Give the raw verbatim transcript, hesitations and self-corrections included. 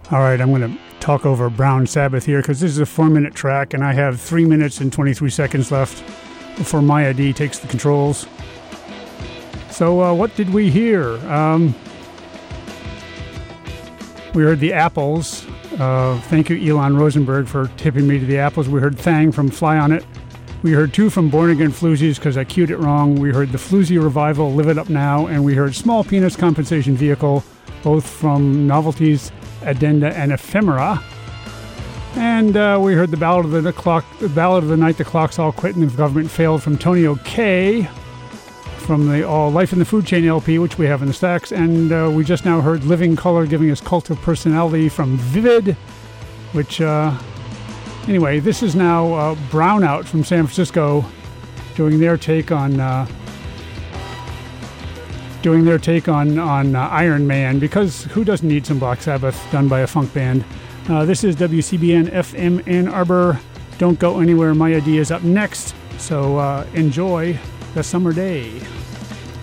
All right, I'm going to talk over Brown Sabbath here because this is a four-minute track, and I have three minutes and twenty-three seconds left before my I D takes the controls. So uh, what did we hear? Um, we heard the Apples. Uh, thank you, Elon Rosenberg, for tipping me to the Apples. We heard Thang from Fly On It. We heard two from Born Again Floozies because I cued it wrong. We heard the Floozy Revival, Live It Up Now, and we heard Small Penis Compensation Vehicle, both from Novelties, Addenda, and Ephemera. And uh, we heard the Ballad of the, the Clock, the Ballad of the Night the Clocks All Quit and the Government Failed from Tonio K. from the All Life in the Food Chain L P, which we have in the stacks. And uh, we just now heard Living Color giving us Cult of Personality from Vivid, which, uh, anyway, this is now uh, Brownout from San Francisco doing their take on uh, doing their take on, on uh, Iron Man, because who doesn't need some Black Sabbath done by a funk band? Uh, this is W C B N F M Ann Arbor. Don't go anywhere. My idea is up next. So uh, enjoy the summer day.